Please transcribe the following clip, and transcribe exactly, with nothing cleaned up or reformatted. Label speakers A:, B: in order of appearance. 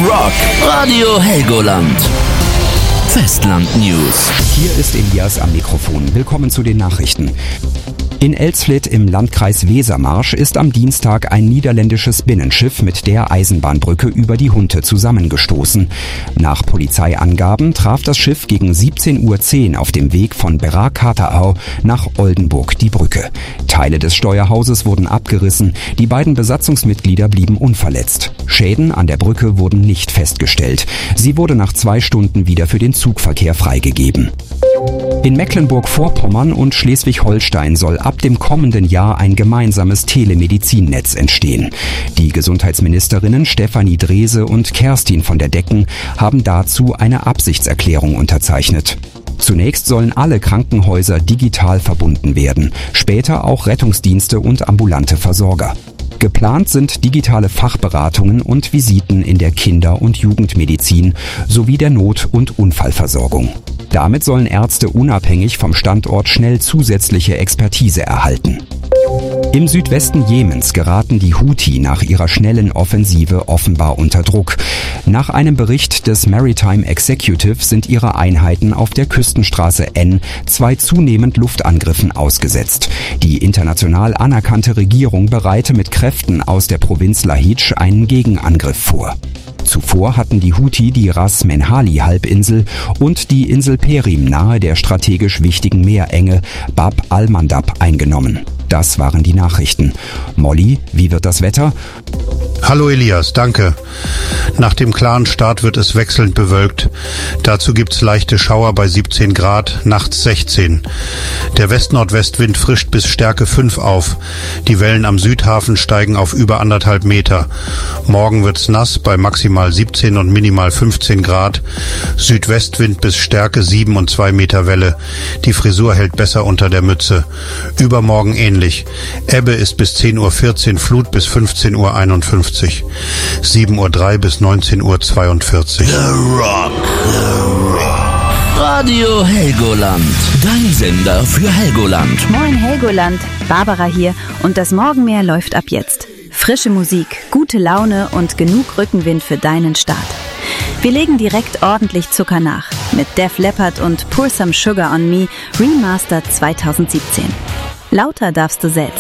A: Rock. Radio Helgoland. Festland News.
B: Hier ist Elias am Mikrofon. Willkommen zu den Nachrichten. In Elsfleth im Landkreis Wesermarsch ist am Dienstag ein niederländisches Binnenschiff mit der Eisenbahnbrücke über die Hunte zusammengestoßen. Nach Polizeiangaben traf das Schiff gegen siebzehn Uhr zehn auf dem Weg von Berra-Katerau nach Oldenburg die Brücke. Teile des Steuerhauses wurden abgerissen, die beiden Besatzungsmitglieder blieben unverletzt. Schäden an der Brücke wurden nicht festgestellt. Sie wurde nach zwei Stunden wieder für den Zugverkehr freigegeben. In Mecklenburg-Vorpommern und Schleswig-Holstein soll ab dem kommenden Jahr ein gemeinsames Telemedizinnetz entstehen. Die Gesundheitsministerinnen Stefanie Drese und Kerstin von der Decken haben dazu eine Absichtserklärung unterzeichnet. Zunächst sollen alle Krankenhäuser digital verbunden werden, später auch Rettungsdienste und ambulante Versorger. Geplant sind digitale Fachberatungen und Visiten in der Kinder- und Jugendmedizin sowie der Not- und Unfallversorgung. Damit sollen Ärzte unabhängig vom Standort schnell zusätzliche Expertise erhalten. Im Südwesten Jemens geraten die Houthi nach ihrer schnellen Offensive offenbar unter Druck. Nach einem Bericht des Maritime Executive sind ihre Einheiten auf der Küstenstraße N zwei zunehmend Luftangriffen ausgesetzt. Die international anerkannte Regierung bereite mit Kräften aus der Provinz Lahij einen Gegenangriff vor. Zuvor hatten die Houthi die Ras-Menhali-Halbinsel und die Insel Perim nahe der strategisch wichtigen Meerenge Bab al-Mandab eingenommen. Das waren die Nachrichten. Molly, wie wird das Wetter?
C: Hallo Elias, danke. Nach dem klaren Start wird es wechselnd bewölkt. Dazu gibt's leichte Schauer bei siebzehn Grad, nachts sechzehn. Der West-Nordwestwind frischt bis Stärke fünf auf. Die Wellen am Südhafen steigen auf über anderthalb Meter. Morgen wird's nass bei maximal siebzehn und minimal fünfzehn Grad. Südwestwind bis Stärke sieben und zwei Meter Welle. Die Frisur hält besser unter der Mütze. Übermorgen ähnlich. Ebbe ist bis zehn Uhr vierzehn, Flut bis fünfzehn Uhr einundfünfzig. sieben Uhr drei bis neunzehn Uhr zweiundvierzig.
A: The Rock. The Rock. Radio Helgoland. Dein Sender für Helgoland.
D: Moin Helgoland, Barbara hier und das Morgenmeer läuft ab jetzt. Frische Musik, gute Laune und genug Rückenwind für deinen Start. Wir legen direkt ordentlich Zucker nach mit Def Leppard und Pour Some Sugar on Me Remastered zwanzig siebzehn. Lauter darfst du selbst.